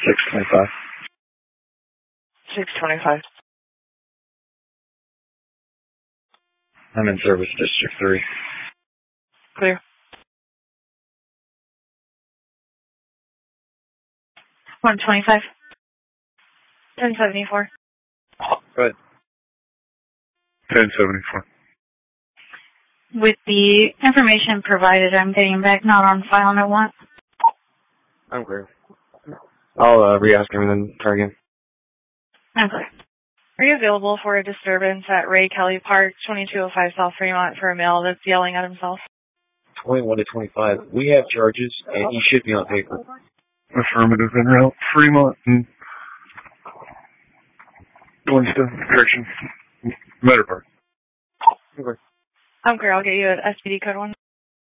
625. 625. I'm in service District 3. Clear. 125. 1074. Good. 1074. With the information provided, I'm getting back not on file no one. I'm clear. I'll re-ask him and then try again. I'm clear. Are you available for a disturbance at Ray Kelly Park, 2205 South Fremont, for a male that's yelling at himself? 21 to 25. We have charges, and he should be on paper. Affirmative, en route, Fremont, and going to direction, Meadow Park. Okay. I'm clear. I'll get you an SPD code 1.